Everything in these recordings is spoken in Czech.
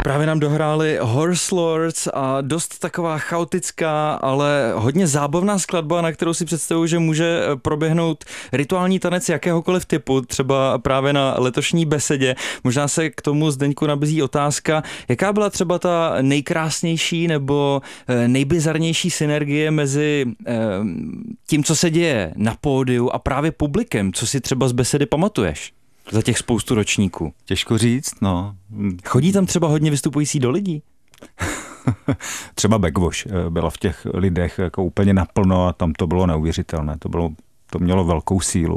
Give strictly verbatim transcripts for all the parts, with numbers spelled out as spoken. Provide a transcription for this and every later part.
Právě nám dohráli Horse Lords a dost taková chaotická, ale hodně zábavná skladba, na kterou si představuji, že může proběhnout rituální tanec jakéhokoliv typu, třeba právě na letošní besedě. Možná se k tomu, Zdeňku, nabízí otázka, jaká byla třeba ta nejkrásnější nebo nejbizarnější synergie mezi tím, co se děje na pódiu a právě publikem, co si třeba z besedy pamatuješ za těch spoustu ročníků? Těžko říct, no. Chodí tam třeba hodně vystupující do lidí? Třeba Backwash byla v těch lidech jako úplně naplno a tam to bylo neuvěřitelné. To, bylo, to mělo velkou sílu.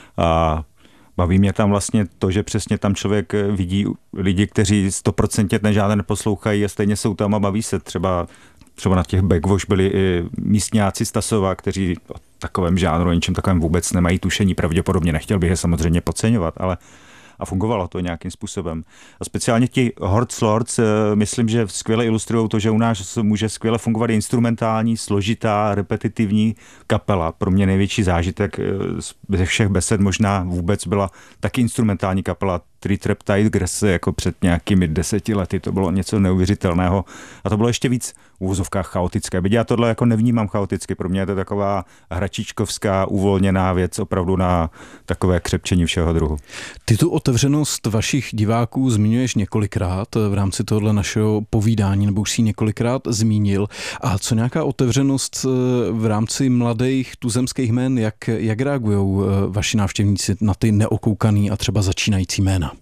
A baví mě tam vlastně to, že přesně tam člověk vidí lidi, kteří stoprocentně ten žádné neposlouchají a stejně jsou tam a baví se. Třeba, třeba na těch Backwash byli i místňáci z Tasova, kteří o takovém žánru, o ničem takovém vůbec nemají tušení. Pravděpodobně nechtěl bych je samozřejmě podceňovat, ale a fungovalo to nějakým způsobem. A speciálně ti Horse Lords, myslím, že skvěle ilustrují to, že u nás může skvěle fungovat instrumentální, složitá, repetitivní kapela. Pro mě největší zážitek ze všech besed možná vůbec byla taky instrumentální kapela Three Trap Tigers jako před nějakými deseti lety. To bylo něco neuvěřitelného. A to bylo ještě víc v uvozovkách chaotické. Byť já tohle jako nevnímám chaoticky. Pro mě je to taková hračičkovská, uvolněná věc, opravdu na takové křepčení všeho druhu. Ty tu otevřenost vašich diváků zmiňuješ několikrát v rámci tohohle našeho povídání, nebo už si několikrát zmínil. A co nějaká otevřenost v rámci mladých tuzemských jmén, jak, jak reagují vaši návštěvníci na ty neokoukaný a třeba začínající jména?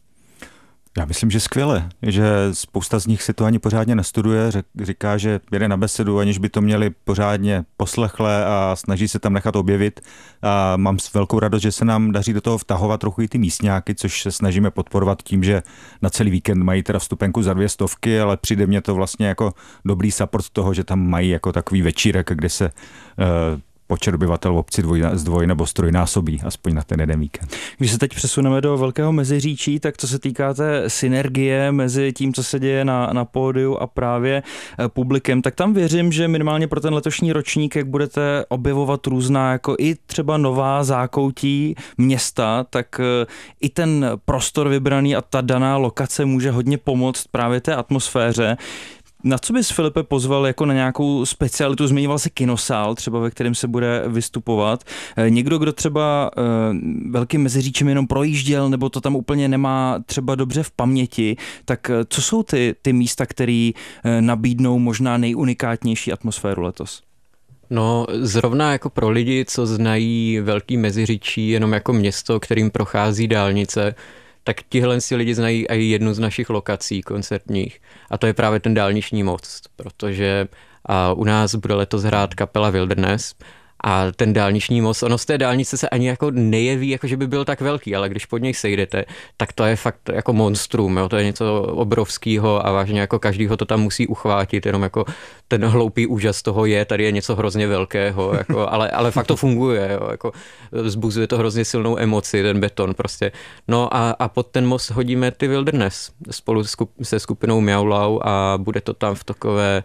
Já myslím, že skvěle, že spousta z nich si to ani pořádně nestuduje, říká, že jede na besedu, aniž by to měli pořádně poslechlé a snaží se tam nechat objevit. A mám velkou radost, že se nám daří do toho vtahovat trochu i ty místňáky, což se snažíme podporovat tím, že na celý víkend mají teda vstupenku za dvě stovky, ale přijde mně to vlastně jako dobrý support toho, že tam mají jako takový večírek, kde se uh, počet obyvatel v obci dvoj, zdvoj nebo strojnásobí, aspoň na ten jeden víkend. Když se teď přesuneme do Velkého Meziříčí, tak co se týká té synergie mezi tím, co se děje na, na pódiu a právě publikem, tak tam věřím, že minimálně pro ten letošní ročník, jak budete objevovat různá, jako i třeba nová zákoutí města, tak i ten prostor vybraný a ta daná lokace může hodně pomoct právě té atmosféře. Na co bys, Filipe, pozval jako na nějakou specialitu? Zmiňoval se kinosál, třeba ve kterém se bude vystupovat. Někdo, kdo třeba Velkým Meziříčím jenom projížděl, nebo to tam úplně nemá třeba dobře v paměti, tak co jsou ty, ty místa, které nabídnou možná nejunikátnější atmosféru letos? No, zrovna jako pro lidi, co znají Velký Meziříčí jenom jako město, kterým prochází dálnice, tak tihle si lidi znají i jednu z našich lokací koncertních a to je právě ten dálniční most, protože a, u nás bude letos hrát kapela Wilderness a ten dálniční most, ono z té dálnice se ani jako nejeví, jako že by byl tak velký, ale když pod něj sejdete, tak to je fakt jako monstrum, jo? To je něco obrovského a vážně jako každýho to tam musí uchvátit, jenom jako ten hloupý úžas toho je, tady je něco hrozně velkého, jako, ale, ale fakt to funguje, jo? Jako vzbuzuje to hrozně silnou emoci, ten beton prostě. No a, a pod ten most hodíme ty Wilderness spolu se skupinou Miaulau a bude to tam v takové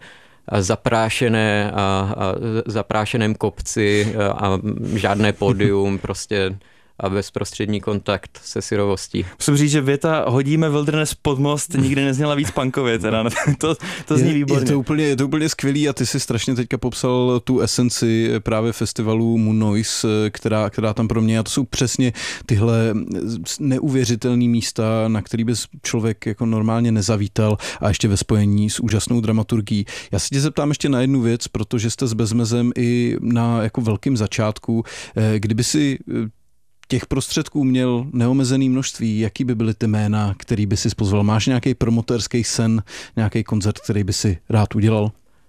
zaprášené a, a zaprášeném kopci a žádné pódium, prostě a bezprostřední kontakt se syrovostí. Musím říct, že věta hodíme Wilderness pod most nikdy nezněla víc punkově, teda. to, to zní je, výborně. Je to, úplně, je to úplně skvělý a ty si strašně teďka popsal tu esenci právě festivalu Moon Noise, která, která tam pro mě, a to jsou přesně tyhle neuvěřitelné místa, na který bys člověk jako normálně nezavítal a ještě ve spojení s úžasnou dramaturgií. Já se tě zeptám ještě na jednu věc, protože jste s Bezmezem i na jako velkém začátku, kdyby si těch prostředků měl neomezený množství, jaký by byly ty jména, který by si pozval? Máš nějaký promotérský sen, nějaký koncert, který by si rád udělal?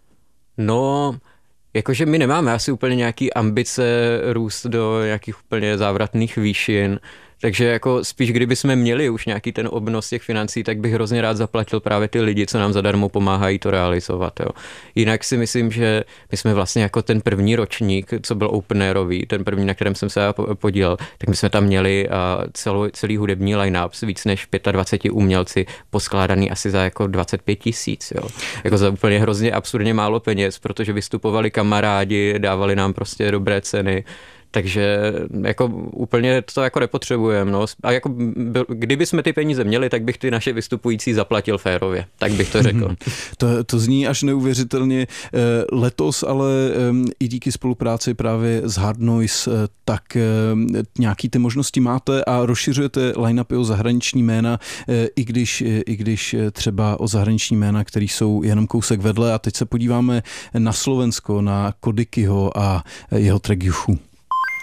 No, jakože my nemáme asi úplně nějaký ambice růst do nějakých úplně závratných výšin, takže jako spíš kdyby jsme měli už nějaký ten obnos těch financí, tak bych hrozně rád zaplatil právě ty lidi, co nám zadarmo pomáhají to realizovat. Jo. Jinak si myslím, že my jsme vlastně jako ten první ročník, co byl open airový, ten první, na kterém jsem se podílel, tak my jsme tam měli celou, celý hudební line-up s víc než dvaceti pěti umělci poskládaný asi za jako dvacet pět tisíc. Jo. Jako za úplně hrozně absurdně málo peněz, protože vystupovali kamarádi, dávali nám prostě dobré ceny. Takže jako úplně to jako nepotřebujeme. No. A jako kdyby jsme ty peníze měli, tak bych ty naše vystupující zaplatil férově. Tak bych to řekl. to, to zní až neuvěřitelně. Letos ale i díky spolupráci právě s Hard Noise, tak nějaký ty možnosti máte a rozšiřujete line-upy o zahraniční jména, i když, i když třeba o zahraniční jména, který jsou jenom kousek vedle. A teď se podíváme na Slovensko, na Kodikyho a jeho track Juchu.